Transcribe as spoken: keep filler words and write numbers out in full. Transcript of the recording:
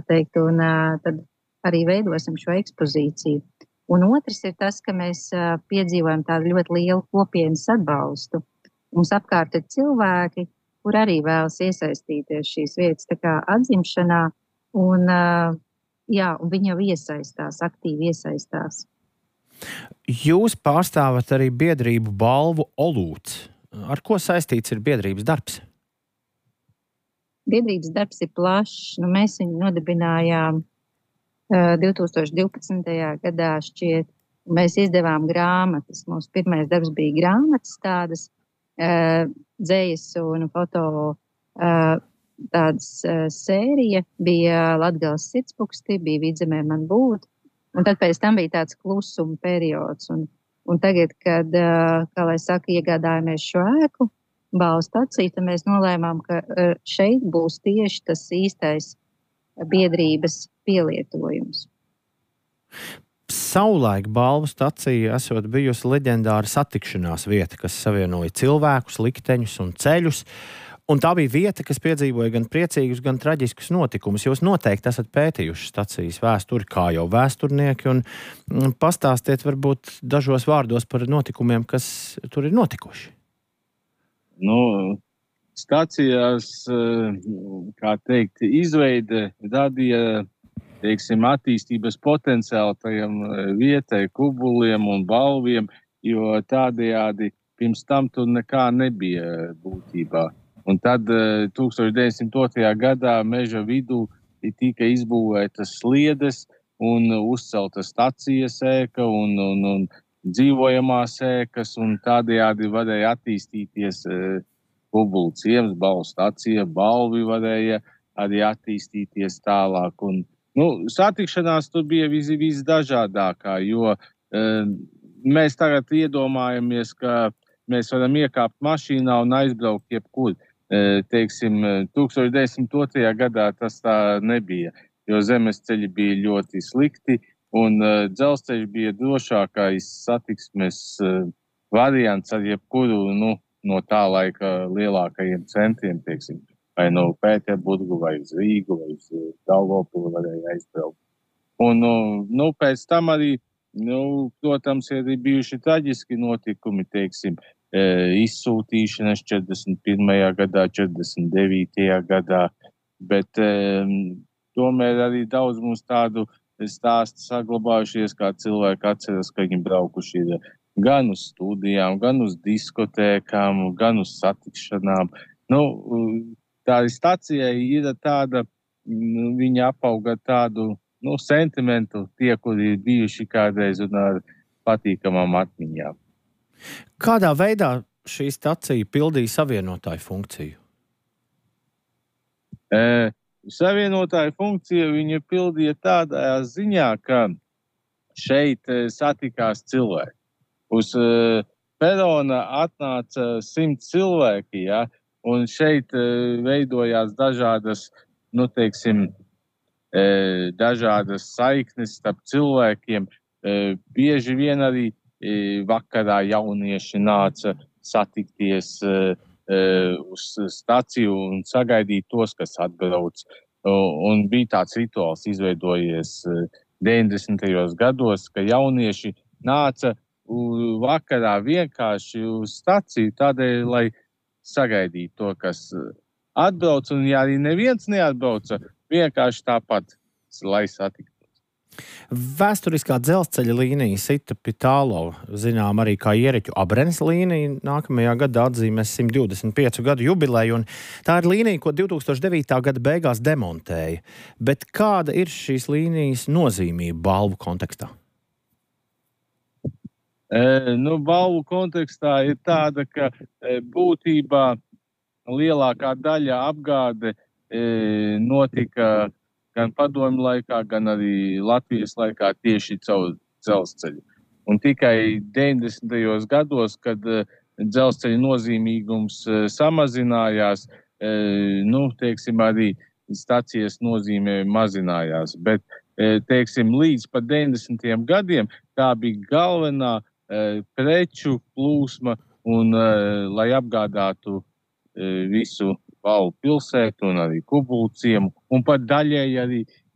teikt, un uh, tad arī veidosim šo ekspozīciju. Un otrs ir tas, ka mēs uh, piedzīvojam tādu ļoti lielu kopienas atbalstu. Mums apkārt ir cilvēki, kur arī vēlas iesaistīties šīs vietas tā kā atzimšanā, un, uh, jā, un viņi jau iesaistās, aktīvi iesaistās. Jūs pārstāvat arī biedrību balvu Olūts. Ar ko saistīts ir biedrības darbs? Biedrības darbs ir plašs. Nu, mēs viņu nodibinājām uh, divtūkstoš divpadsmitajā gadā šķiet. Mēs izdevām grāmatas. Mūsu pirmais darbs bija grāmatas tādas, uh, dzejas un foto uh, tādas uh, sērija. Bija Latgales sirdspuksti, bija Vidzemē man būt. Un tad pēc tam bija tāds klusuma periods. Un, un tagad, kad, uh, kā lai saka, iegādājāmies šo ēku, balvu staciju, tad mēs nolēmām, ka šeit būs tieši tas īstais biedrības pielietojums. Savulaik balvu stacija esot bijusi leģendāra satikšanās vieta, kas savienoja cilvēkus, likteņus un ceļus. Un tā bija vieta, kas piedzīvoja gan priecīgus, gan traģiskus notikumus. Jūs noteikti esat pētījuši stacijas vēsturi, kā jau vēsturnieki, un pastāstiet varbūt dažos vārdos par notikumiem, kas tur ir notikuši. Nu, stacijās, kā teikt, izveide radīja, teiksim, attīstības potenciālu tajam vietai, kubuliem un balviem, jo tādējādi pirms tam tur nekā nebija būtībā. Un tad tūkstoš deviņsimt otrajā gadā meža vidū tika izbūvētas sliedes un uzcelta stacijas ēka un, un, un dzīvojamās ēkas, un tādējādi varēja attīstīties e, kubulu ciems, balvu stacija, balvi varēja arī attīstīties tālāk. Un, nu, satikšanās tur bija vis, visdažādākā, jo e, mēs tagad iedomājamies, ka mēs varam iekāpt mašīnā un aizbraukt jebkur. E, teiksim, tūkstoš deviņsimt otrajā gadā tas tā nebija, jo zemes ceļi bija ļoti slikti, un uh, dzelzceļš bija drošākais satiksmes uh, variants ar jebkuru nu, no tā laika lielākajiem centriem, teiksim, vai no Pēterburgu, vai uz Rīgu, vai uz Daugavpili varēja aizbraukt. Un nu, nu, pēc tam arī, nu, protams, ir bijuši traģiski notikumi, teiksim, e, izsūtīšanas četrdesmit pirmajā gadā, četrdesmit devītajā gadā, bet e, tomēr arī daudz mums tādu stāsti saglabājušies, kā cilvēki atceras, ka viņi braukuši ir gan uz studijām, gan uz diskotēkām, gan uz satikšanām. Nu, tā stacijai ir tāda, nu, viņa apauga tādu, nu, sentimentu tie, kuri ir bijuši kādreiz un ar patīkamām atmiņām. Kādā veidā šī stacija pildīja savienotāju funkciju? E, Savienotāja funkcija viņa pildīja tādā ziņā, ka šeit satikās cilvēki. Uz uh, perona atnāca simt cilvēki, ja, un šeit uh, veidojās dažādas, nu, teiksim, uh, dažādas saiknes starp cilvēkiem. Uh, bieži vien arī uh, vakarā jaunieši nāca satikties uh, uz staciju un sagaidīt tos, kas atbrauc. Un bija tāds rituāls izveidojies deviņdesmitajos gados, ka jaunieši nāca vakarā vienkārši uz staciju tādēļ, lai sagaidītu to, kas atbrauc. Un ja arī neviens neatbrauca, vienkārši tāpat, lai satiktu. Vēsturiskā dzelzceļa līnija Sita Pitālo, zinām arī kā Iereķu Abrenes līnija, nākamajā gadā atzīmēs simt divdesmit piecu gadu jubileju, un tā ir līnija, ko divtūkstoš devītā gada beigās demontēja. Bet kāda ir šīs līnijas nozīmība balvu kontekstā? E, nu, balvu kontekstā ir tāda, ka e, būtībā lielākā daļa apgāde e, notika gan padomju laikā, gan arī Latvijas laikā tieši caur dzelzceļu. Un tikai deviņdesmitajos gados, kad uh, dzelzceļa nozīmīgums uh, samazinājās, uh, nu, teiksim, arī stacijas nozīmē mazinājās. Bet, uh, teiksim, līdz pat deviņdesmitajiem gadiem tā bija galvenā uh, preču plūsma, un, uh, lai apgādātu uh, visu Balvu pilsētu un arī Kubulu ciemu, un pat daļēji arī